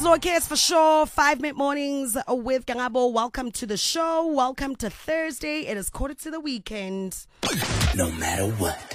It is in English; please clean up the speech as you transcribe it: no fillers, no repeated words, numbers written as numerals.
Slow Kids for sure. 5 Minute Mornings with Gangabo. Welcome to the show. Welcome to Thursday. It is quarter to the weekend. No matter what.